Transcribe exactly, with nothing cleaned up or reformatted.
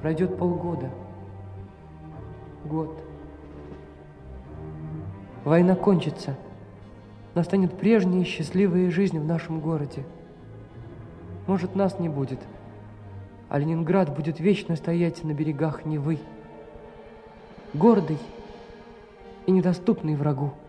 Пройдет полгода, год. Война кончится. Настанет прежняя счастливая жизнь в нашем городе. Может, нас не будет, а Ленинград будет вечно стоять на берегах Невы, гордый и недоступный врагу.